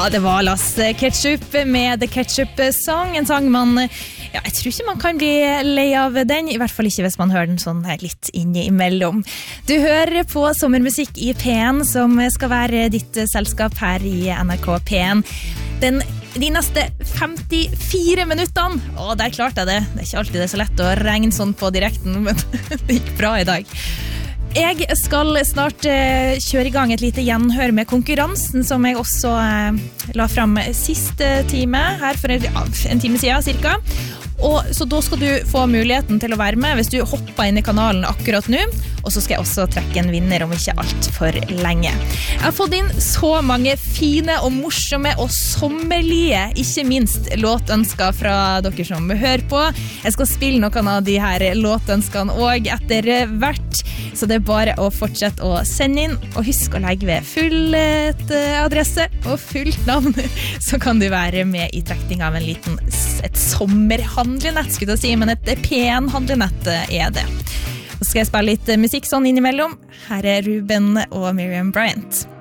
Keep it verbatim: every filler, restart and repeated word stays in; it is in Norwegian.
Ja, det var Lasse Ketchup med The Ketchup Song, en sang man, ja, jeg tror ikke man kan bli lei av den, i hvert fall ikke hvis man hører den sånn her litt innimellom. Du hører på Sommermusikk i P en, som skal være ditt selskap her i N R K P en. Den, de neste femtifire minuttene, å, der klarte jeg det. Det er ikke alltid det er så lett å regne sånn på direkten, men det gikk bra i dag. Jeg skal snart uh, kjøre i gang et lite gjenhør med konkurransen som jeg også uh, la frem siste time, her for en, ja, en time siden cirka. Og, så da skal du få muligheten til å være med hvis du hopper inn i kanalen akkurat nå, og så skal jeg også trekke en vinner om ikke alt for lenge. Jeg har fått inn så mange fine og morsomme og sommerlige, ikke minst låtønsker fra dere som hører på. Jeg skal spille noen av de her låtønskene og etter hvert, så det er bare å fortsette å sende inn, og husk å legge ved full adresse og fullt navn, så kan du være med i trekning av en liten, et sommerhandlenett, skulle jeg si, men et P en-handlenett er det. Så skal jeg spille litt musikk sånn innimellom. Her er Ruben og Miriam Bryant.